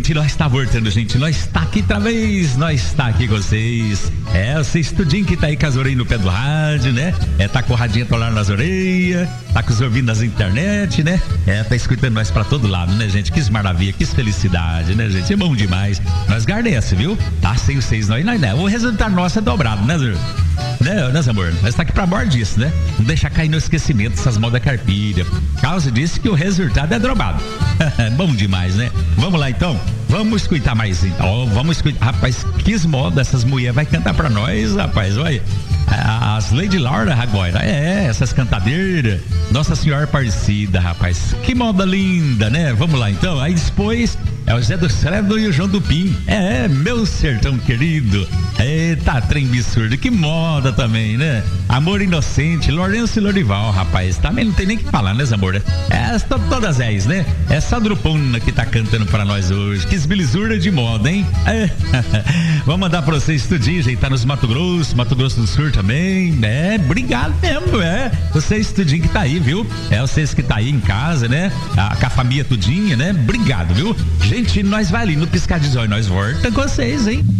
Gente, nós está voltando, gente. Nós está aqui outra vez, nós está aqui com vocês. Você estudinho que tá aí com as orelhas no pé do rádio, né? Tá com o radinho atolado nas orelhas, tá com os ouvidos nas internet, né? Tá escutando nós pra todo lado, né, gente? Que maravilha, que felicidade, né, gente? É bom demais. Nós guardamos, viu? Sem vocês, nós não. O resultado nosso é dobrado, né, Zé? Né, amor? Nós tá aqui pra bordo disso, né? Não deixar cair no esquecimento essas modas carpilhas. Causa disso que o resultado é dobrado. Bom demais, né? Vamos lá, então. Vamos escutar mais, então. Vamos escutar. Rapaz, que moda essas mulheres vai cantar pra nós, rapaz. Olha. As Lady Laura agora, essas cantadeiras, Nossa Senhora Aparecida, rapaz, que moda linda, né? Vamos lá então, aí depois é o Zé do Cedo e o João Dupin, meu sertão querido, eita, trem absurdo, que moda também, né? Amor Inocente, Lourenço e Lorival, rapaz, também não tem nem que falar, né, amor? Todas elas, né? É Sandro Puna que tá cantando pra nós hoje, que esbilizura de moda, hein? Vamos mandar pra vocês estudinho, gente, tá nos Mato Grosso do Sul também, obrigado mesmo, você estudinho que tá aí, viu? Vocês que tá aí em casa, né? Com a família tudinha, né? Obrigado, viu? Gente, nós vai ali no piscar de olho, nós volta com vocês, hein?